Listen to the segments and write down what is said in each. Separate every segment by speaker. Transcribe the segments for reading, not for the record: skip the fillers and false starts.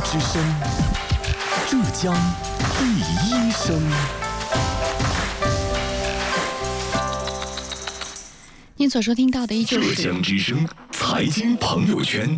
Speaker 1: 之声，浙江第一声。
Speaker 2: 您所收听到的依旧是
Speaker 1: 浙江之声财经朋友圈。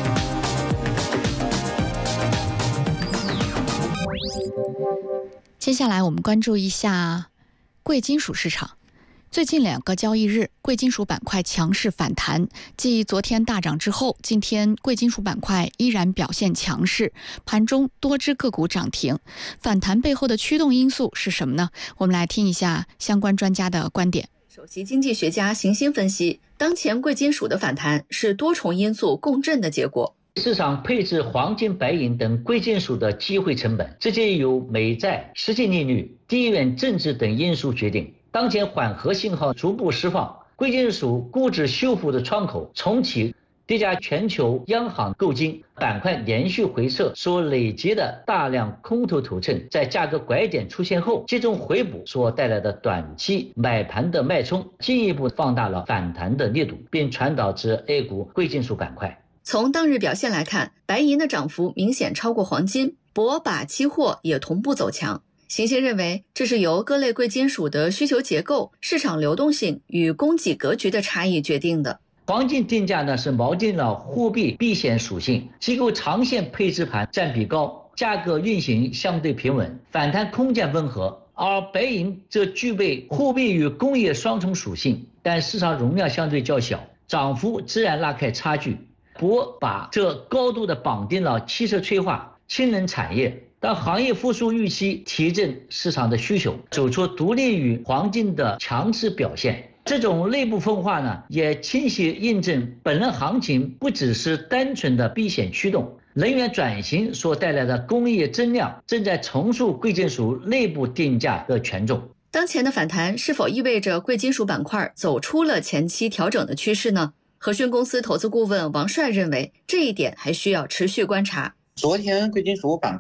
Speaker 2: 接下来我们关注一下贵金属市场。最近2个交易日，贵金属板块强势反弹，继昨天大涨之后，今天贵金属板块依然表现强势，盘中多只个股涨停。反弹背后的驱动因素是什么呢？我们来听一下相关专家的观点。
Speaker 3: 首席经济学家邢鑫分析，当前贵金属的反弹是多重因素共振的结果。
Speaker 4: 市场配置黄金、白银等贵金属的机会成本，直接由美债、实际利率、地缘政治等因素决定。当前缓和信号逐步释放，贵金属估值修复的窗口重启，叠加全球央行购金，板块连续回撤所累积的大量空头头寸，在价格拐点出现后集中回补所带来的短期买盘的脉冲，进一步放大了反弹的力度，并传导至 A 股贵金属板块。
Speaker 3: 从当日表现来看，白银的涨幅明显超过黄金，铂钯期货也同步走强。邢鑫认为，这是由各类贵金属的需求结构、市场流动性与供给格局的差异决定的。
Speaker 4: 黄金定价呢是锚定了货币避险属性，机构长线配置盘占比高，价格运行相对平稳，反弹空间温和。而白银则具备货币与工业双重属性，但市场容量相对较小，涨幅自然拉开差距。铂钯这高度的绑定了汽车催化、氢能产业。当行业复苏预期提振市场的需求，走出独立于黄金的强势表现。这种内部分化呢，也清晰印证本轮行情不只是单纯的避险驱动，能源转型所带来的工业增量正在重塑贵金属内部定价的权重。
Speaker 3: 当前的反弹是否意味着贵金属板块走出了前期调整的趋势呢？和讯公司投资顾问王帅认为，这一点还需要持续观察。
Speaker 5: 昨天贵金属板